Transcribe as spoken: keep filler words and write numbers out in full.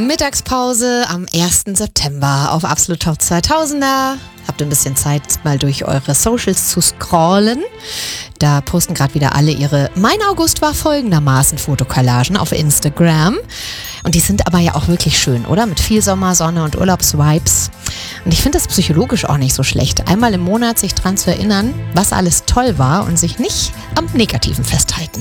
Mittagspause am ersten September auf Absolut Top zweitausender. Habt ein bisschen Zeit, mal durch eure Socials zu scrollen. Da posten gerade wieder alle ihre Mein August war folgendermaßen Fotocollagen auf Instagram. Und die sind aber ja auch wirklich schön, oder? Mit viel Sommersonne und Urlaubsvibes. Und ich finde das psychologisch auch nicht so schlecht, einmal im Monat sich dran zu erinnern, was alles toll war und sich nicht am Negativen festhalten.